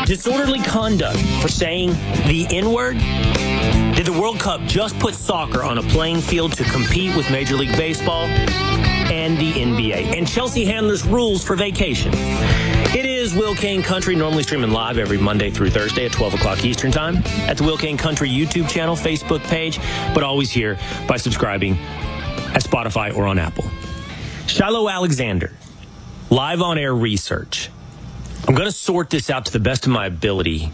Disorderly conduct for saying the N-word? Did the World Cup just put soccer on a playing field to compete with Major League Baseball and the NBA? And Chelsea Handler's rules for vacation. It is Will Kane Country, normally streaming live every Monday through Thursday at 12 o'clock Eastern Time at the Will Kane Country YouTube channel, Facebook page, but always here by subscribing at Spotify or on Apple. Shiloh Alexander, live on air research. I'm going to sort this out to the best of my ability.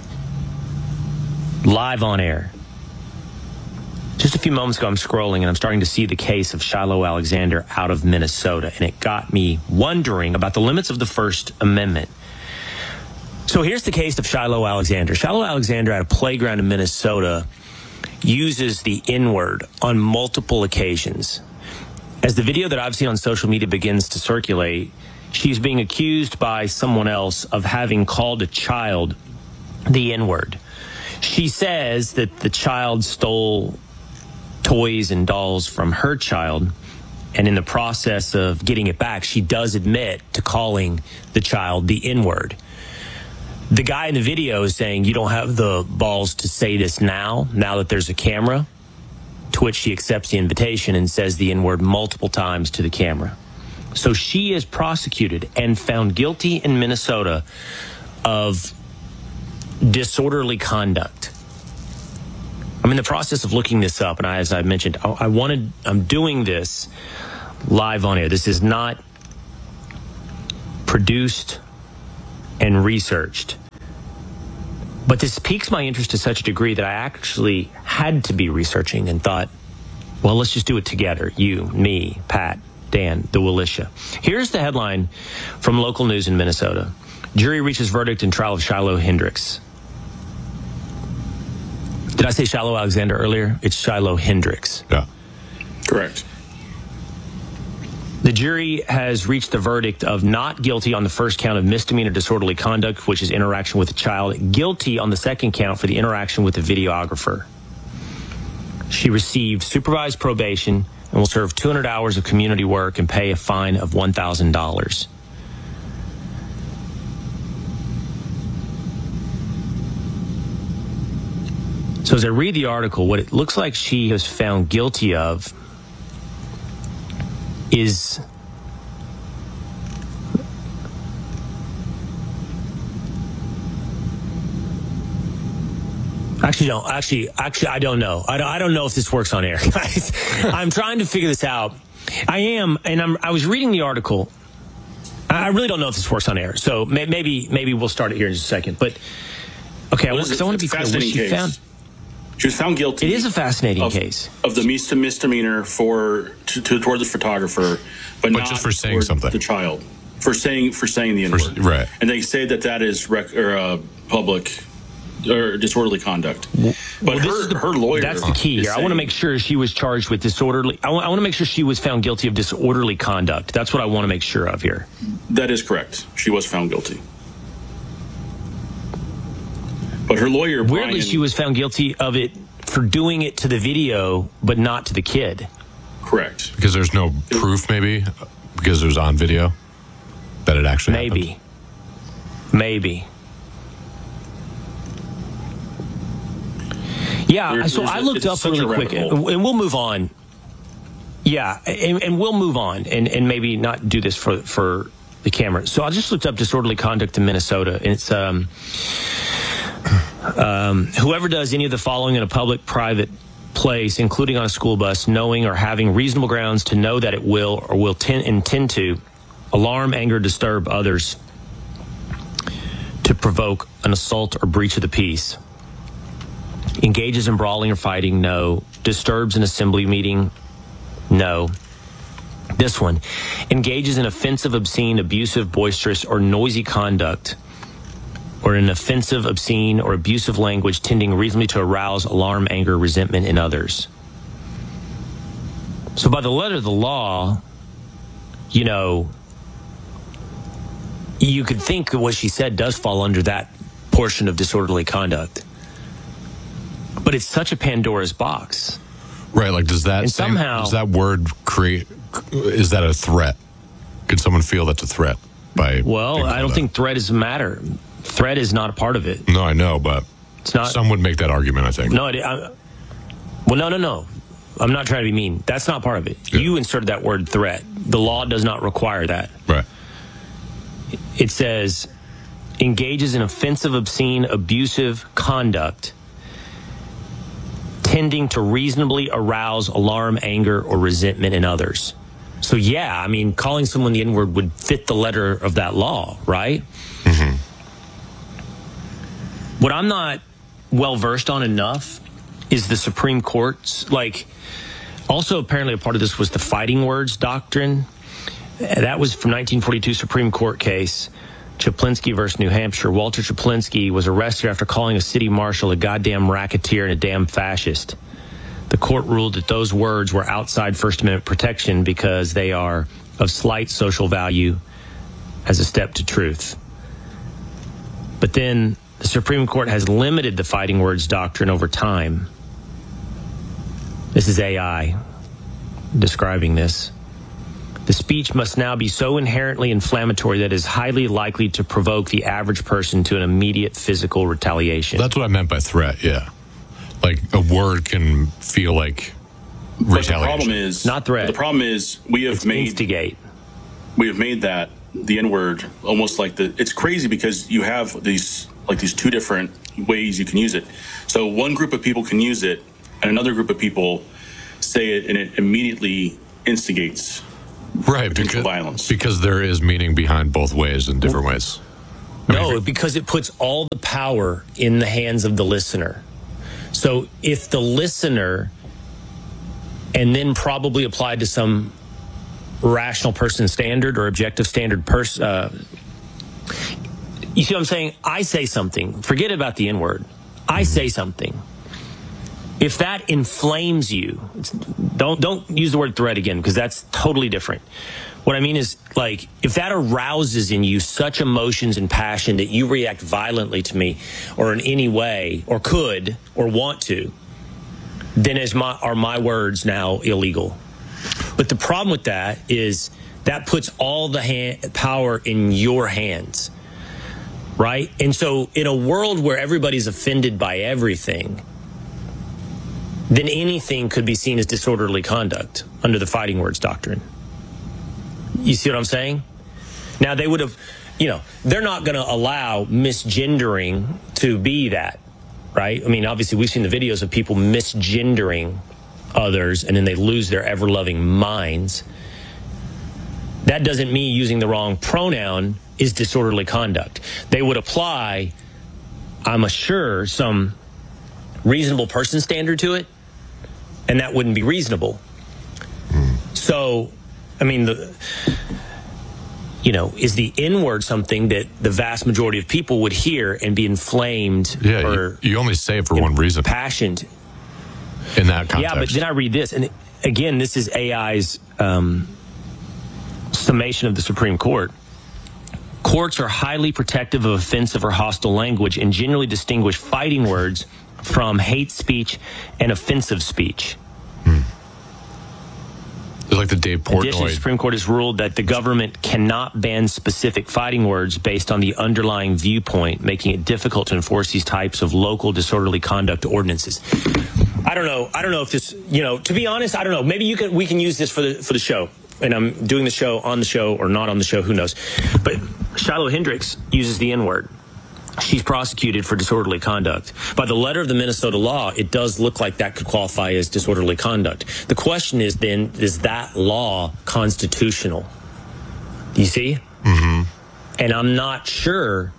Live on air. Just a few moments ago, I'm scrolling and I'm starting to see the case of Shiloh Alexander out of Minnesota, and it got me wondering about the limits of the First Amendment. So here's the case of Shiloh Alexander. Shiloh Alexander at a playground in Minnesota uses the N-word on multiple occasions. As the video that I've seen on social media begins to circulate, she's being accused by someone else of having called a child the N-word. She says that the child stole toys and dolls from her child, and in the process of getting it back, she does admit to calling the child the N-word. The guy in the video is saying, you don't have the balls to say this now that there's a camera, to which she accepts the invitation and says the N-word multiple times to the camera. So she is prosecuted and found guilty in Minnesota of disorderly conduct. I'm in the process of looking this up, and as I mentioned, I'm doing this live on air. This is not produced and researched. But this piques my interest to such a degree that I actually had to be researching and thought, well, let's just do it together. You, me, Pat, Dan, the Willisha. Here's the headline from local news in Minnesota. Jury reaches verdict in trial of Shiloh Hendricks. Did I say Shiloh Alexander earlier? It's Shiloh Hendricks. Yeah. Correct. The jury has reached the verdict of not guilty on the first count of misdemeanor disorderly conduct, which is interaction with a child, guilty on the second count for the interaction with the videographer. She received supervised probation and will serve 200 hours of community work and pay a fine of $1,000. So as I read the article, what it looks like she was found guilty of is Actually, I don't know. I don't know if this works on air, guys. I'm trying to figure this out. I was reading the article. I really don't know if this works on air. So maybe we'll start it here in just a second. But okay, I want to be clear. She was found guilty. It is a fascinating case of the misdemeanor toward the photographer, but not just for saying something. The child for saying the N-word. Right. And they say that is public or disorderly conduct. But her lawyer. That's the key here. I want to make sure she was charged with disorderly. I want to make sure she was found guilty of disorderly conduct. That's what I want to make sure of here. That is correct. She was found guilty. But her lawyer, weirdly, she was found guilty of it for doing it to the video, but not to the kid. Correct. Because there's no proof, maybe? Because it was on video? That it actually happened? Maybe. Yeah, so I looked up really quick, and we'll move on. Yeah, and we'll move on, and maybe not do this for the camera. So I just looked up disorderly conduct in Minnesota, and it's whoever does any of the following in a public, private place, including on a school bus, knowing or having reasonable grounds to know that it will or will intend to alarm, anger, disturb others, to provoke an assault or breach of the peace, engages in brawling or fighting, no. Disturbs an assembly meeting, no. This one, engages in offensive, obscene, abusive, boisterous, or noisy conduct, or an offensive, obscene, or abusive language tending reasonably to arouse alarm, anger, resentment in others. So by the letter of the law, you could think that what she said does fall under that portion of disorderly conduct. But it's such a Pandora's box. Right, like does that word create, is that a threat? Could someone feel that's a threat? Well, I don't think threat is a matter. threat is not a part of it. No, I know, but it's not. Some would make that argument, I think. No, no. I'm not trying to be mean. That's not part of it. Yeah. You inserted that word threat. The law does not require that. Right. It says, engages in offensive, obscene, abusive conduct tending to reasonably arouse alarm, anger, or resentment in others. So, yeah, I mean, calling someone the N-word would fit the letter of that law, right? Mm-hmm. What I'm not well-versed on enough is the Supreme Court's, also apparently a part of this was the fighting words doctrine. That was from 1942 Supreme Court case, Chaplinsky versus New Hampshire. Walter Chaplinsky was arrested after calling a city marshal a goddamn racketeer and a damn fascist. The court ruled that those words were outside First Amendment protection because they are of slight social value as a step to truth. But then the Supreme Court has limited the fighting words doctrine over time. This is AI describing this. The speech must now be so inherently inflammatory that it is highly likely to provoke the average person to an immediate physical retaliation. That's what I meant by threat, yeah. Like a word can feel like retaliation. The problem is not threat. The problem is we have made instigate. We have made that the N-word almost like it's crazy because you have these two different ways you can use it. So one group of people can use it and another group of people say it and it immediately instigates violence. Because there is meaning behind both ways in different ways. Because it puts all the power in the hands of the listener. So if the listener, and then probably applied to some rational person standard or objective standard person, you see what I'm saying? I say something. Forget about the N-word. I say something. If that inflames you, don't use the word threat again because that's totally different. What I mean is, if that arouses in you such emotions and passion that you react violently to me or in any way, or could, or want to, then are my words now illegal. But the problem with that is that puts all the power in your hands, right? And so in a world where everybody's offended by everything, then anything could be seen as disorderly conduct under the fighting words doctrine. You see what I'm saying? Now, they would have, they're not going to allow misgendering to be that, right? I mean, obviously, we've seen the videos of people misgendering others, and then they lose their ever-loving minds. That doesn't mean using the wrong pronoun is disorderly conduct. They would apply, I'm sure, some reasonable person standard to it, and that wouldn't be reasonable. So, I mean, is the N-word something that the vast majority of people would hear and be inflamed? Yeah, or you only say it for one reason. Passioned. In that context. Yeah, but then I read this, and again, this is AI's summation of the Supreme Court. Courts are highly protective of offensive or hostile language and generally distinguish fighting words from hate speech and offensive speech. It's like the Dave Portnoy. Additionally, the Supreme Court has ruled that the government cannot ban specific fighting words based on the underlying viewpoint, making it difficult to enforce these types of local disorderly conduct ordinances. I don't know if this, to be honest, I don't know. Maybe we can use this for the show. And I'm doing the show on the show or not on the show, who knows. But Shiloh Hendricks uses the N-word. She's prosecuted for disorderly conduct. By the letter of the Minnesota law, it does look like that could qualify as disorderly conduct. The question is then, is that law constitutional? You see? Mm-hmm. And I'm not sure,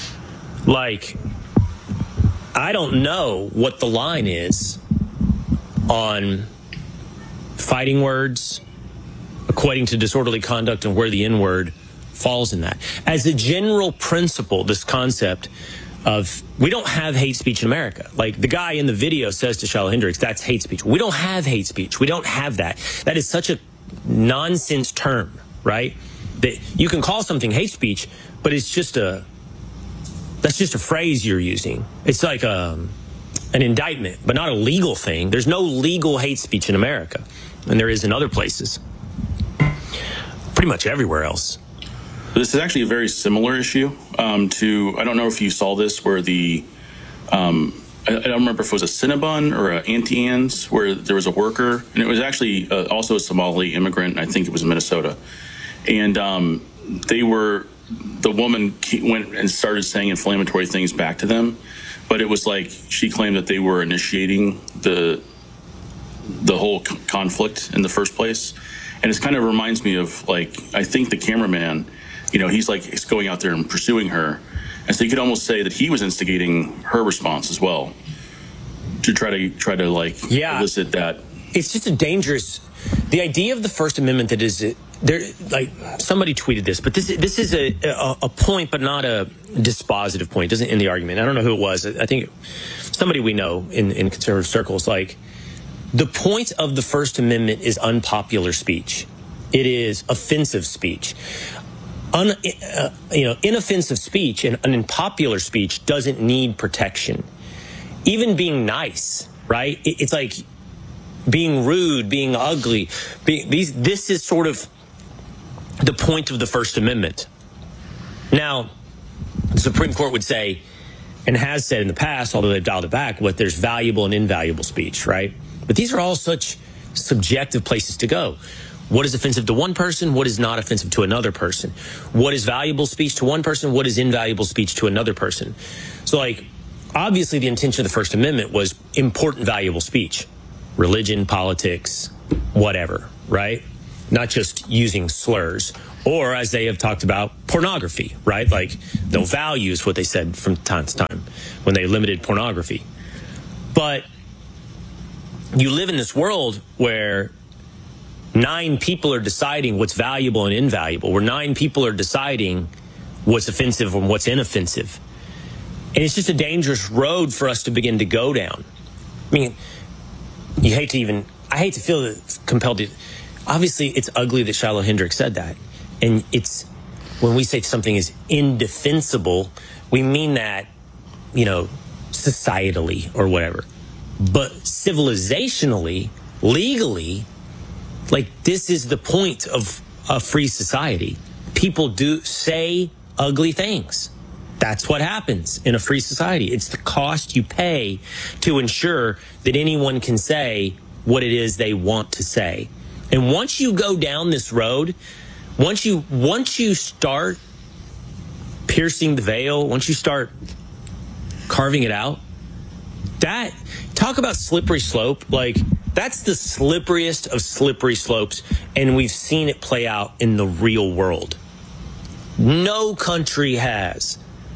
I don't know what the line is on fighting words, equating to disorderly conduct, and where the N-word falls in that. As a general principle, this concept of we don't have hate speech in America. Like the guy in the video says to Shiloh Hendricks, that's hate speech. We don't have hate speech. We don't have that. That is such a nonsense term, right? That you can call something hate speech, but that's just a phrase you're using. It's like an indictment, but not a legal thing. There's no legal hate speech in America, and there is in other places. Pretty much everywhere else. This is actually a very similar issue to, I don't know if you saw this, where I don't remember if it was a Cinnabon or an Auntie Anne's, where there was a worker, and it was actually also a Somali immigrant. I think it was in Minnesota. And the woman went and started saying inflammatory things back to them, but it was like she claimed that they were initiating the whole conflict in the first place. And it kind of reminds me of, like, I think the cameraman, he's going out there and pursuing her. And so you could almost say that he was instigating her response as well to try to elicit that. It's just the idea of the First Amendment that is there, like somebody tweeted this, but this is a point, but not a dispositive point. It doesn't end the argument. I don't know who it was. I think somebody we know in conservative circles. Like, the point of the First Amendment is unpopular speech. It is offensive speech. Inoffensive speech and unpopular speech doesn't need protection. Even being nice, right? It's like being rude, being ugly. This is sort of the point of the First Amendment. Now, the Supreme Court would say, and has said in the past, although they've dialed it back, there's valuable and invaluable speech, right? But these are all such subjective places to go. What is offensive to one person? What is not offensive to another person? What is valuable speech to one person? What is invaluable speech to another person? So, like, obviously the intention of the First Amendment was important, valuable speech. Religion, politics, whatever, right? Not just using slurs. Or, as they have talked about, pornography, right? Like, they'll value is what they said from time to time when they limited pornography. But you live in this world where 9 people are deciding what's valuable and invaluable, where 9 people are deciding what's offensive and what's inoffensive. And it's just a dangerous road for us to begin to go down. I mean, I hate to feel compelled to, obviously it's ugly that Shiloh Hendricks said that. And it's, when we say something is indefensible, we mean that, societally or whatever. But civilizationally, legally, like, this is the point of a free society. People do say ugly things. That's what happens in a free society. It's the cost you pay to ensure that anyone can say what it is they want to say. And once you go down this road, once you start piercing the veil, once you start carving it out, that, talk about slippery slope, like, that's the slipperiest of slippery slopes, and we've seen it play out in the real world. No country has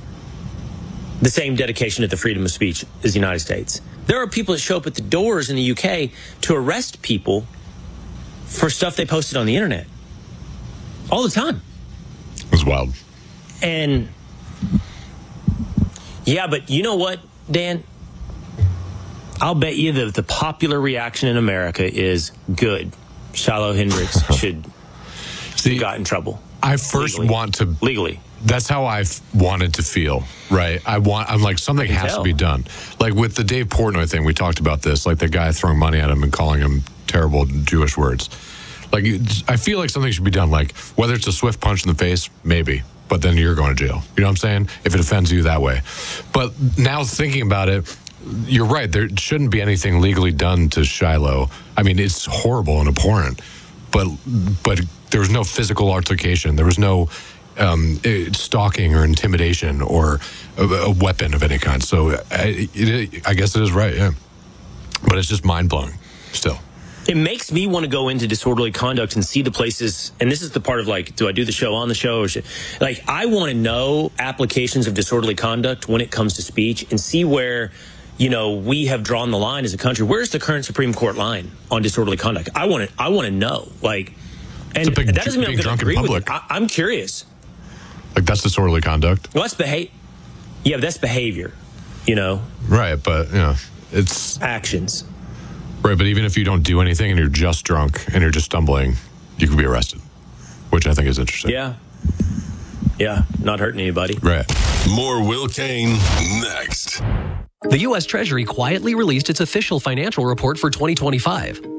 the same dedication to the freedom of speech as the United States. There are people that show up at the doors in the UK to arrest people for stuff they posted on the internet. All the time. It's wild. And, yeah, but you know what, Dan? I'll bet you that the popular reaction in America is good. Shiloh Hendricks should have got in trouble. I first want to... Legally. That's how I've wanted to feel, right? I'm like, something has to be done. Like with the Dave Portnoy thing, we talked about this, like the guy throwing money at him and calling him terrible Jewish words. Like, I feel like something should be done. Like, whether it's a swift punch in the face, maybe, but then you're going to jail. You know what I'm saying? If it offends you that way. But now thinking about it, you're right. There shouldn't be anything legally done to Shiloh. I mean, it's horrible and abhorrent, but there was no physical altercation. There was no stalking or intimidation or a weapon of any kind. So I guess it is right, yeah. But it's just mind-blowing still. It makes me want to go into disorderly conduct and see the places, and this is the part of, like, do I do the show on the show? Or like, I want to know applications of disorderly conduct when it comes to speech and see where, we have drawn the line as a country. Where's the current Supreme Court line on disorderly conduct? I want to know. Like, and that doesn't mean I'm going to agree with it. I'm curious. Like, that's disorderly conduct? Well, that's yeah, but that's behavior, Right, but, it's... actions. Right, but even if you don't do anything and you're just drunk and you're just stumbling, you can be arrested, which I think is interesting. Yeah, not hurting anybody. Right. More Will Cain next. The U.S. Treasury quietly released its official financial report for 2025.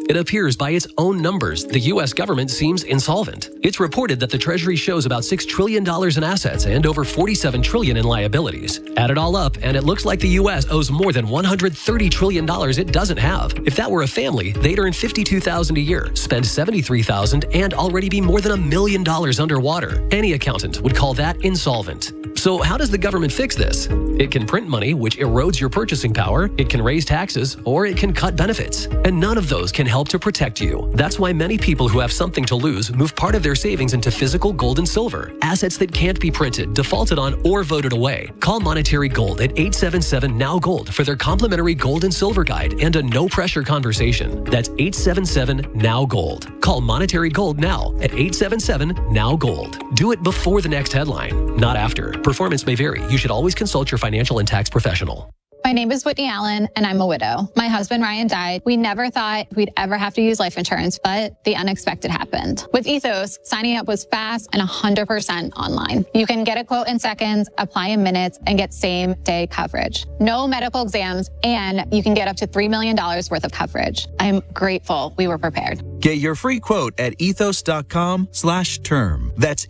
It appears by its own numbers, the U.S. government seems insolvent. It's reported that the Treasury shows about $6 trillion in assets and over $47 trillion in liabilities. Add it all up, and it looks like the U.S. owes more than $130 trillion it doesn't have. If that were a family, they'd earn $52,000 a year, spend $73,000, and already be more than $1 million underwater. Any accountant would call that insolvent. So how does the government fix this? It can print money, which erodes your purchasing power, it can raise taxes, or it can cut benefits. And none of those can help to protect you. That's why many people who have something to lose move part of their savings into physical gold and silver, assets that can't be printed, defaulted on, or voted away. Call Monetary Gold at 877-NOW-GOLD for their complimentary gold and silver guide and a no-pressure conversation. That's 877-NOW-GOLD. Call Monetary Gold now at 877-NOW-GOLD. Do it before the next headline, not after. Performance may vary. You should always consult your financial and tax professional. My name is Whitney Allen, and I'm a widow. My husband, Ryan, died. We never thought we'd ever have to use life insurance, but the unexpected happened. With Ethos, signing up was fast and 100% online. You can get a quote in seconds, apply in minutes, and get same-day coverage. No medical exams, and you can get up to $3 million worth of coverage. I'm grateful we were prepared. Get your free quote at ethos.com/term. That's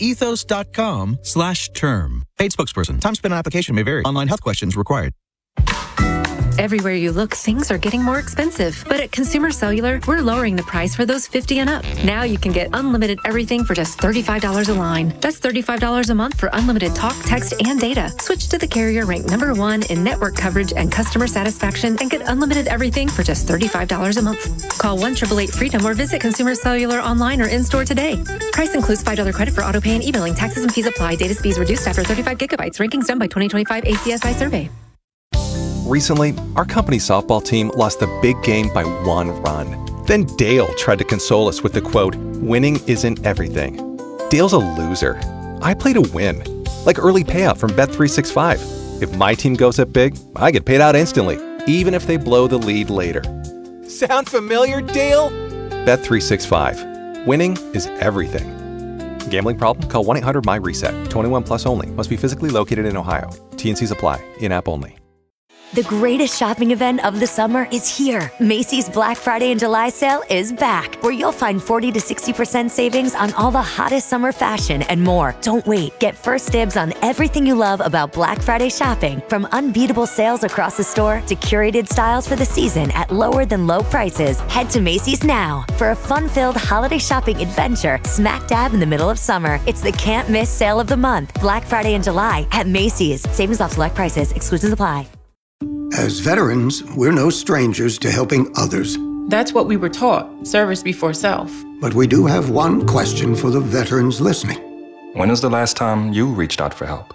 ethos.com/term. Paid spokesperson. Time spent on application may vary. Online health questions required. Everywhere you look, things are getting more expensive. But at Consumer Cellular, we're lowering the price for those 50 and up. Now you can get unlimited everything for just $35 a line. That's $35 a month for unlimited talk, text, and data. Switch to the carrier ranked #1 in network coverage and customer satisfaction and get unlimited everything for just $35 a month. Call 1-888-FREEDOM or visit Consumer Cellular online or in-store today. Price includes $5 credit for auto pay and e-billing. Taxes and fees apply. Data speeds reduced after 35 gigabytes. Rankings done by 2025 ACSI survey. Recently, our company softball team lost the big game by 1 run. Then Dale tried to console us with the quote, "Winning isn't everything." Dale's a loser. I play to win. Like early payout from Bet365. If my team goes up big, I get paid out instantly, even if they blow the lead later. Sound familiar, Dale? Bet365. Winning is everything. Gambling problem? Call 1-800-MY-RESET. 21 plus only. Must be physically located in Ohio. T&Cs apply. In-app only. The greatest shopping event of the summer is here. Macy's Black Friday and July sale is back, where you'll find 40 to 60% savings on all the hottest summer fashion and more. Don't wait. Get first dibs on everything you love about Black Friday shopping, from unbeatable sales across the store to curated styles for the season at lower than low prices. Head to Macy's now for a fun-filled holiday shopping adventure smack dab in the middle of summer. It's the can't miss sale of the month, Black Friday and July at Macy's. Savings off select prices. Exclusions apply. As veterans, we're no strangers to helping others. That's what we were taught, service before self. But we do have one question for the veterans listening. When was the last time you reached out for help?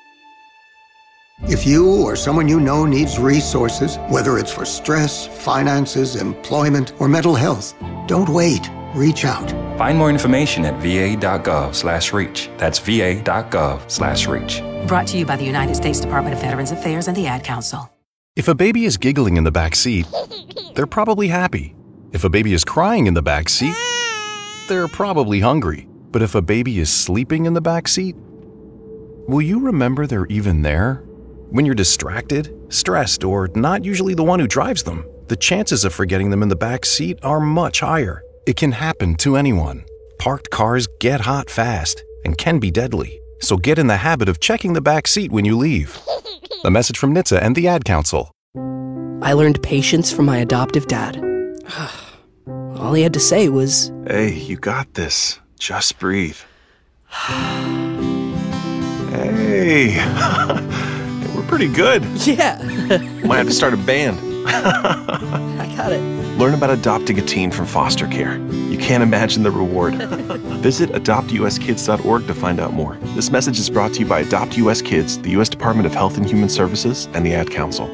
If you or someone you know needs resources, whether it's for stress, finances, employment, or mental health, don't wait. Reach out. Find more information at va.gov/reach. That's va.gov/reach. Brought to you by the United States Department of Veterans Affairs and the Ad Council. If a baby is giggling in the back seat, they're probably happy. If a baby is crying in the back seat, they're probably hungry. But if a baby is sleeping in the back seat, will you remember they're even there? When you're distracted, stressed, or not usually the one who drives them, the chances of forgetting them in the back seat are much higher. It can happen to anyone. Parked cars get hot fast and can be deadly. So get in the habit of checking the back seat when you leave. A message from NHTSA and the Ad Council. I learned patience from my adoptive dad. All he had to say was, "Hey, you got this. Just breathe." Hey, we're pretty good. Yeah. Might have to start a band. I got it. Learn about adopting a teen from foster care. You can't imagine the reward. Visit adoptuskids.org to find out more. This message is brought to you by Adopt US Kids, the U.S. Department of Health and Human Services, and the Ad Council.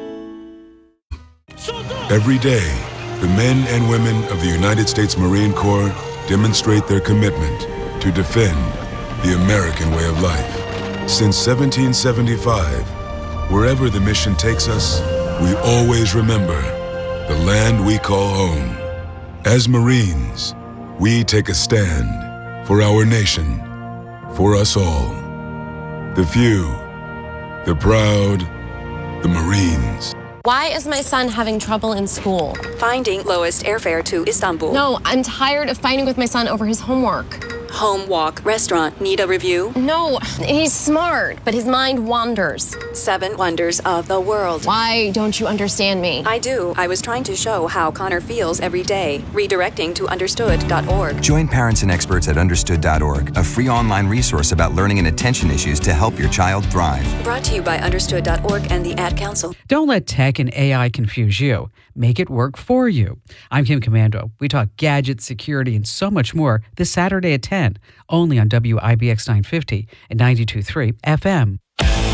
Every day, the men and women of the United States Marine Corps demonstrate their commitment to defend the American way of life. Since 1775, wherever the mission takes us, we always remember the land we call home. As Marines, we take a stand for our nation, for us all. The few, the proud, the Marines. Why is my son having trouble in school? Finding lowest airfare to Istanbul. No, I'm tired of fighting with my son over his homework. Home, walk, restaurant. Need a review? No, he's smart, but his mind wanders. 7 wonders of the world. Why don't you understand me? I do. I was trying to show how Connor feels every day. Redirecting to understood.org. Join parents and experts at understood.org, a free online resource about learning and attention issues to help your child thrive. Brought to you by understood.org and the Ad Council. Don't let tech and AI confuse you. Make it work for you. I'm Kim Commando. We talk gadgets, security, and so much more this Saturday at 10, only on WIBX 950 and 92.3 FM.